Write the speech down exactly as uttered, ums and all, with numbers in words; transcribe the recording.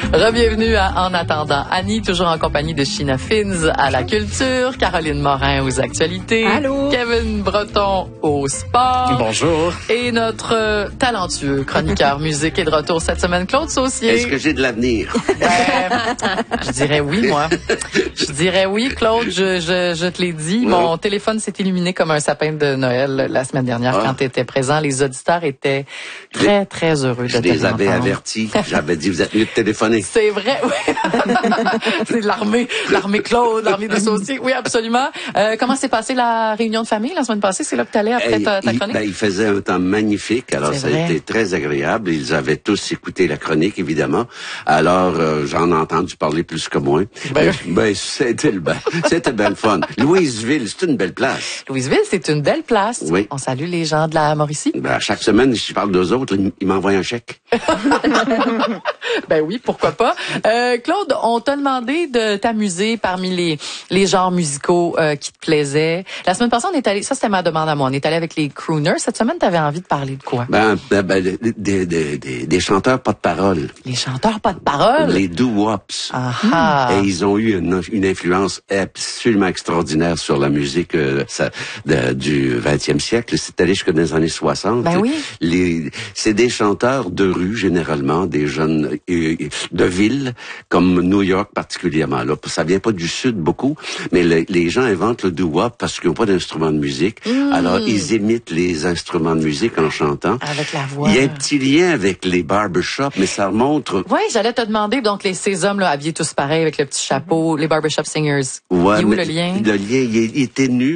Re-bienvenue à En attendant Annie, toujours en compagnie de Sheena Fins à la culture, Caroline Morin aux actualités, Allô? Kevin Breton au sport. Bonjour. Et notre euh, talentueux chroniqueur musique est de retour cette semaine, Claude Saucier. Est-ce que j'ai de l'avenir? Ben, je dirais oui, moi. Je dirais oui, Claude, je, je, je te l'ai dit. Ouais. Mon téléphone s'est illuminé comme un sapin de Noël la semaine dernière Ah. quand tu étais présent. Les auditeurs étaient très, très heureux de Je te les avais entendre. avertis. J'avais dit, vous êtes mieux de téléphoner. C'est vrai, oui. C'est l'armée, l'armée Claude, l'armée des Sauciers. Oui, absolument. Euh, comment s'est passée la réunion de famille la semaine passée? C'est là que tu allais après Hey, ta, ta il, chronique? ben, il faisait un temps magnifique, alors C'est ça vrai. a été très agréable. Ils avaient tous écouté la chronique, évidemment. Alors, euh, j'en ai entendu parler plus que moins. Ben- Euh, ben, c'était le ben, c'était bien le fun. Louisville, c'est une belle place. Louisville, c'est une belle place. Oui. On salue les gens de la Mauricie. Ben, à chaque semaine, si je parle d'eux autres, ils, ils m'envoient un chèque. Ben oui, pourquoi pas. Euh, Claude, on t'a demandé de t'amuser parmi les les genres musicaux euh, qui te plaisaient. La semaine passée, on est allé, ça c'était ma demande à moi, on est allé avec les crooners. Cette semaine, t'avais envie de parler de quoi? Ben, ben, ben, des, des, des, des chanteurs pas de parole. Les chanteurs pas de parole. Les doo-wops. Ah ah. Et ils ont eu une, une influence absolument extraordinaire sur la musique euh, ça, de, du vingtième siècle. C'est allé jusque dans les années soixante. Ben oui. Les, c'est des chanteurs de rue, généralement, des jeunes euh, de ville, comme New York particulièrement. Là, ça vient pas du sud beaucoup, mais le, les gens inventent le doo-wop parce qu'ils n'ont pas d'instrument de musique. Mm. Alors, ils imitent les instruments de musique en chantant. Avec la voix. Il y a un petit lien avec les barbershops, mais ça remonte... Oui, j'allais te demander, donc, les, ces hommes-là, habillés tous pareils, avec le petit chapeau, les barbershop singers. Ouais, Il est où mais le lien? Le lien, il, est- il est ténu,